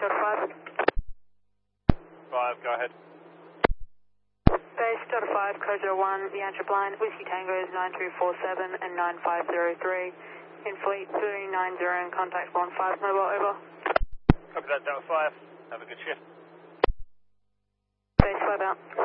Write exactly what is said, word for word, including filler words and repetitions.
Delta five. five, go ahead. Base Delta five, Kojo one, the Anthrop line, Whiskey Tango is nine two four seven and nine five zero three. In fleet three nine zero and contact one five mobile, over. Copy that, Delta five. Have a good shift. Base five out.